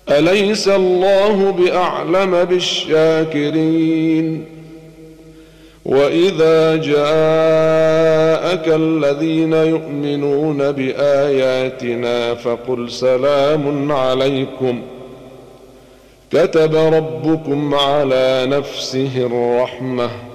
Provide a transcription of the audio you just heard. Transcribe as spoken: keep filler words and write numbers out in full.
أليس الله بأعلم بالشاكرين وإذا جاءك الذين يؤمنون بآياتنا فقل سلام عليكم كتب ربكم على نفسه الرحمة